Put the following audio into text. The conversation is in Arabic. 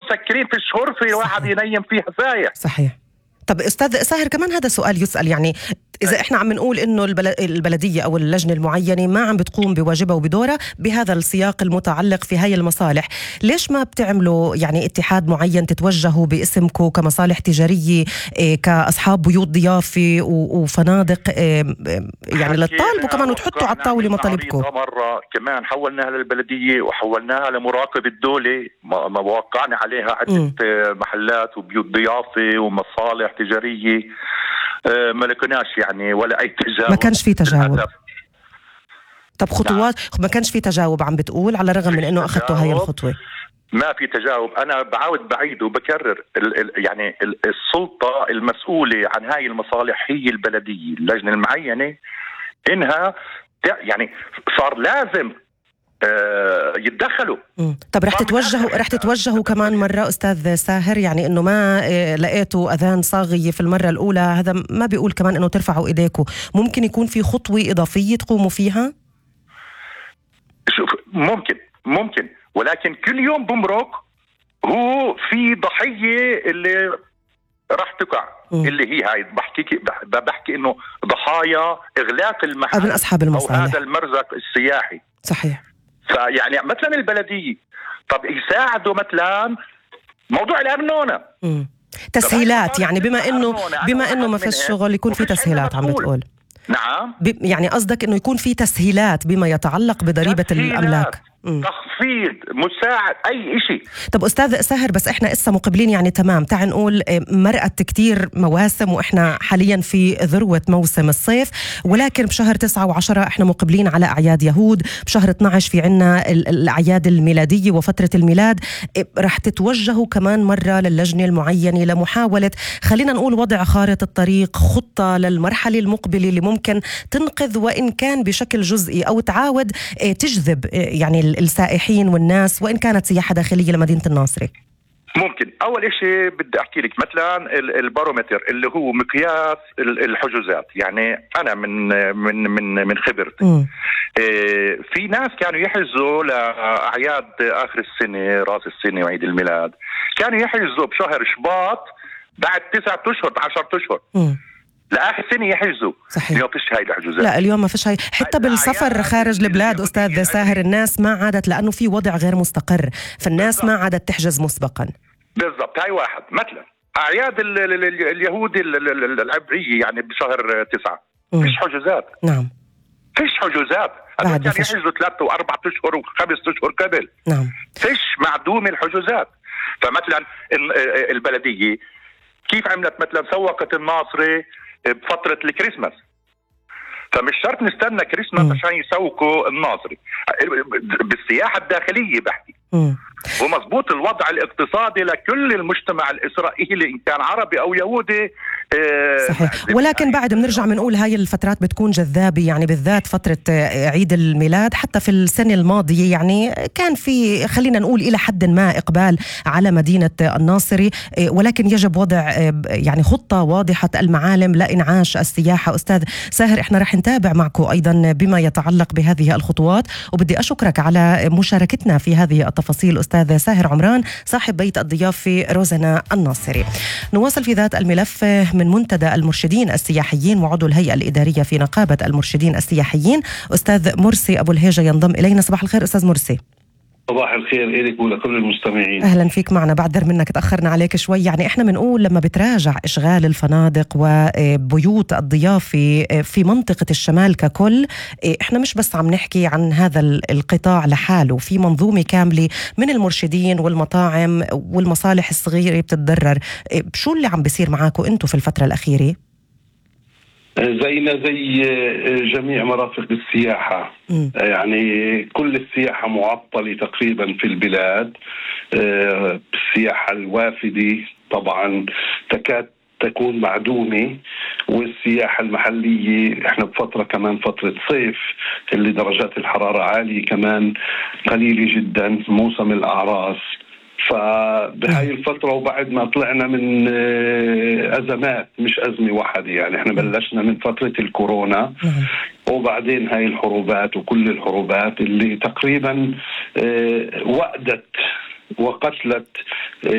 مسكرين في الشهور في واحد ينيم فيها سايح. صحيح. طب أستاذ ساهر كمان هذا سؤال يسأل، يعني إذا إحنا عم نقول إنه البلدية أو اللجنة المعينة ما عم بتقوم بواجبها وبدورها بهذا السياق المتعلق في هاي المصالح، ليش ما بتعملوا يعني اتحاد معين تتوجهوا باسمكم كمصالح تجارية، كأصحاب بيوت ضيافة وفنادق، يعني للطالب وكمان وتحطوا على الطاولة مطالبكم؟ مرة كمان حولناها للبلدية وحولناها لمراقب الدولة، ما وقعنا عليها عدة محلات وبيوت ضيافة ومصالح تجارية، ما لقيناش يعني ولا أي تجاوب. ما كانش في تجاوب. طب خطوات ما كانش في تجاوب عم بتقول، على الرغم من إنه أخذتوا هاي الخطوة؟ ما في تجاوب. أنا بعيد وبكرر يعني السلطة المسؤولة عن هاي المصالح هي البلدية، اللجنة المعينة إنها يعني صار لازم يتدخلوا. طب رح تتوجهوا كمان مرة أستاذ ساهر، يعني إنه ما لقيتوا أذان صاغية في المرة الأولى، هذا ما بيقول كمان إنه ترفعوا إيديكم، ممكن يكون في خطوة إضافية تقوموا فيها؟ شوف، ممكن ولكن كل يوم بمرق هو في ضحية اللي راح تقع، اللي هي هاي بحكي إنه ضحايا إغلاق المحل من أصحاب المصالح أو هذا المرزق السياحي. صحيح. فيعني مثلا البلدية طب يساعدوا مثلا موضوع الأرنونة، تسهيلات، يعني بما إنه ما فيش شغل يكون في تسهيلات عم بتقول. نعم، يعني قصدك إنه يكون في تسهيلات بما يتعلق بضريبة الأملاك، تخفيض، مساعد، أي إشي. طب أستاذ ساهر، بس إحنا إسا مقبلين يعني تمام، تعال نقول مرقت كتير مواسم وإحنا حاليا في ذروة موسم الصيف، ولكن بشهر 9 و10 إحنا مقبلين على أعياد يهود، بشهر 12 في عنا الأعياد الميلادية وفترة الميلاد، رح تتوجهوا كمان مرة للجنة المعينة لمحاولة خلينا نقول وضع خارطة الطريق، خطة للمرحلة المقبلة اللي ممكن تنقذ وإن كان بشكل جزئي أو تعاود تجذب يعني السائحين والناس وإن كانت سياحة داخلية لمدينة الناصري؟ ممكن. أول إشي بدي أحكي لك مثلا البارومتر اللي هو مقياس الحجوزات، يعني أنا من خبرتي في ناس كانوا يحجزوا لأعياد آخر السنة، رأس السنة وعيد الميلاد، كانوا يحجزوا بشهر شباط بعد 9 أشهر 10 أشهر لآخر سنة يحجزوا. اليوم فيش هاي الحجوزات. لا اليوم ما فيش هاي، حتى بالسفر خارج البلاد أستاذ ساهر الناس ما عادت، لأنه في وضع غير مستقر، فالناس ما عادت تحجز مسبقا. بالضبط. هاي واحد. مثلا أعياد اليهود العبرية يعني بشهر 9 فيش حجوزات. نعم فيش حجوزات. هذول كانوا يحجزوا 3 و4 أشهر و5 أشهر قبل. نعم. فيش معدوم الحجوزات. فمثلا البلدية كيف عملت؟ مثلا سوقت الناصري بفترة الكريسماس، فمش شرط نستنى كريسماس عشان يسوقوا الناصري. بالسياحة الداخلية بحكي. ومضبوط الوضع الاقتصادي لكل المجتمع الإسرائيلي إن كان عربي أو يهودي. صحيح. ولكن بعد بنرجع بنقول هاي الفترات بتكون جذابة، يعني بالذات فترة عيد الميلاد. حتى في السنة الماضية يعني كان في خلينا نقول إلى حد ما إقبال على مدينة الناصري، ولكن يجب وضع يعني خطة واضحة المعالم لإنعاش السياحة. أستاذ ساهر إحنا رح نتابع معكم أيضا بما يتعلق بهذه الخطوات، وبدي أشكرك على مشاركتنا في هذه التفاصيل أستاذ ساهر عمران صاحب بيت الضيافة روزنا الناصري. نواصل في ذات الملف من منتدى المرشدين السياحيين وعضو الهيئة الإدارية في نقابة المرشدين السياحيين أستاذ مرسي أبو الهيجة ينضم إلينا. صباح الخير أستاذ مرسي. صباح الخير إليك ولكل المستمعين. أهلا فيك معنا. بعذر منك تأخرنا عليك شوي. يعني إحنا بنقول لما بتراجع إشغال الفنادق وبيوت الضيافة في منطقة الشمال ككل، إحنا مش بس عم نحكي عن هذا القطاع لحاله، في منظومة كاملة من المرشدين والمطاعم والمصالح الصغيرة بتتضرر. شو اللي عم بيصير معاكم أنتوا في الفترة الأخيرة؟ زينا زي جميع مرافق السياحة. يعني كل السياحة معطلة تقريبا في البلاد. السياحة الوافدة طبعا تكاد تكون معدومة، والسياحة المحلية احنا بفترة كمان فترة صيف اللي درجات الحرارة عالية كمان قليلة جدا، موسم الأعراس. فبهاي الفترة وبعد ما طلعنا من أزمات، مش أزمة واحدة، يعني احنا بلشنا من فترة الكورونا وبعدين هاي الحروبات وكل الحروبات اللي تقريبا وأدت وقتلت